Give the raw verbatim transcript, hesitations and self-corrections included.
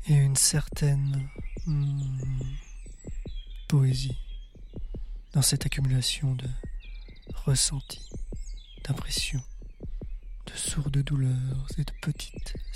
et une certaine hmm, poésie dans cette accumulation de ressentis, d'impressions, de sourdes douleurs et de petites